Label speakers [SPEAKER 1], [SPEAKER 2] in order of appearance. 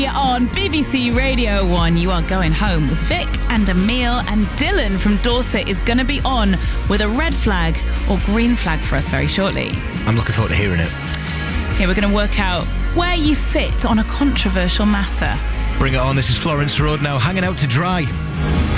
[SPEAKER 1] On BBC Radio 1, you are going home with Vic and Emil, and Dylan from Dorset is going to be on with a red flag or green flag for us very shortly.
[SPEAKER 2] I'm looking forward to hearing it.
[SPEAKER 1] Here we're going to work out where you sit on a controversial matter.
[SPEAKER 2] Bring it on. This is Florence Road now, hanging out to dry.